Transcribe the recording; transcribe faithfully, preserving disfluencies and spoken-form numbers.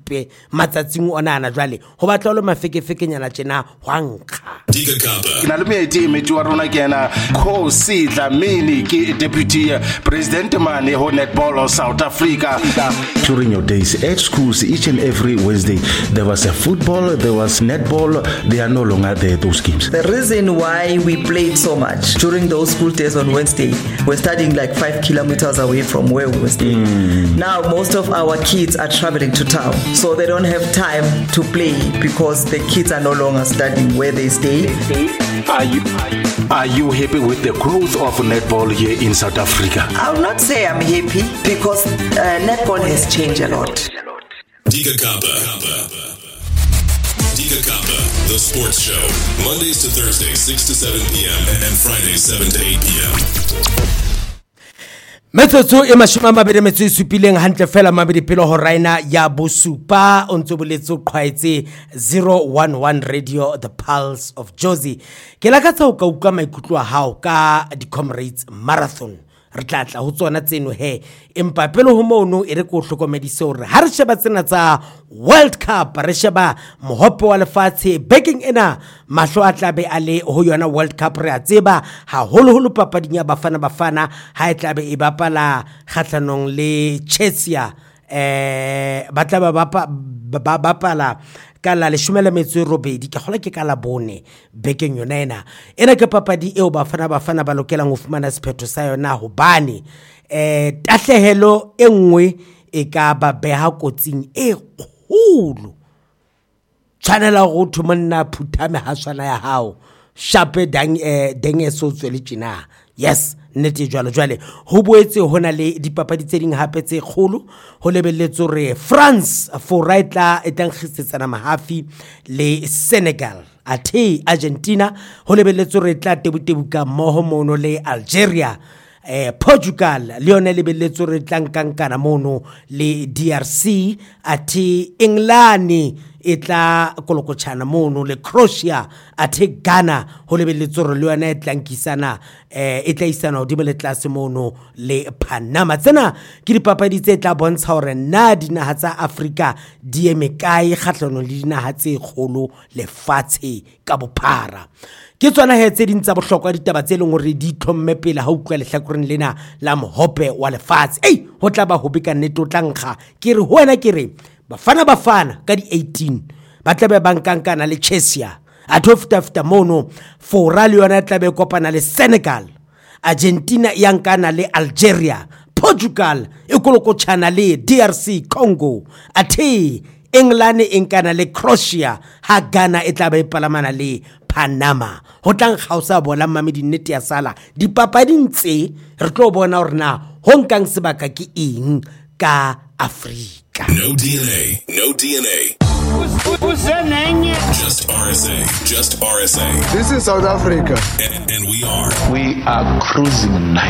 sepe matsatsing ona ana jwale ho batla lo mafekefekenyana tjena hwankga ke na le moeti emedi wa rona ke ena Khosi Dlamini ke deputy president mane ho netball of South Africa. During your days at schools, each and every Wednesday there was a football, there was netball. They are no longer there, those games. The reason why we played so much during those school days on Wednesday, we're studying like five kilometers away from where we were staying. Mm. Now most of our kids are traveling to town, so they don't have time to play because the kids are no longer studying where they stay. Are you, are you happy with the growth of netball here in South Africa? I will not say I'm happy because uh, netball has changed a lot. Dika Kappa. Dika Kappa, the sports show. Mondays to Thursdays, six to seven p.m. and Fridays, seven to eight p.m. Metsotso e mashome a mabedi metso e supileng hantle fela mabedi pelo ho raina ya bosupa o ntse boletso qhwaetse zero one one Radio, the pulse of Jozi. Ke lakatsa ho ka utlwa maikutlo a hao ka di Comrades Marathon. Re tla tla ho tsona tseno he empa pelo ho mono e re ko hlokomedise hore ha re sheba tsena tsa World Cup re sheba mohope wa lefatshe baking ena mahlo a tla be a le ho yona World Cup re a tseba ha holo holo papading ya bafana bafana ha e tla be e bapala khatlanong le Chelsea eh ba tla ba ba bapala ka la leshome metso e robedi ke gola ke ka la bone bekeng yona ena ena ke papadi eo bafana bafana ba lokelang ho fumana sephetho sa yona hobane eh tahlehelo e nngwe e ka ba beha kotsing e kgolo tshwanela go thumana phuthame ha swana ya hao shape dang eh denge so tswele tjena yes nete jwalo jwale ho boetse hona le dipapadi tse ding hape tse kgolo ho lebelletso re France for right la etangkhisetsana mahafi le Senegal athe Argentina ho lebelletso re tla tebutebuka moho mono le Algeria eh Portugal le yona lebelletso re tlankankana mono le D R C athe England etla kolokotshana mono le Croatia athe Ghana ho lebelletso re le yona etlankisana eh etla isana hodimo le tlase mono le Panama. Tsena ke dipapadi tse tla bontsha hore na dinaha tsa Africa di eme kae kgatlano le dinaha tse kgolo le fatshe ka bophara. Ke tsona he tse dintsa bohlokwa ditaba tse leng hore di tlomme pele ha utlwa lehlakoreng lena la mohope wa lefatshe. Ei ho tla ba ho bika nnete o tlankga ke re ho wena ke re bafana bafana ka di eighteen ba tla be bankankana le Chelsea a tofta fta mono fora le yona tla be kopana le Senegal, Argentina yankana le Algeria, Portugal e kolokotshana le D R C Congo, athe England enkana le Croatia ha Ghana e tla be palamana le Panama. Ho tlang khausa bola mamedi nnete ya sala dipapading tse re tlo bona hore na ho nkang sebaka ke eng ka Africa. No D N A, no D N A. Who's, who's their name? Just R S A, just R S A. This is South Africa. And, and we are. We are cruising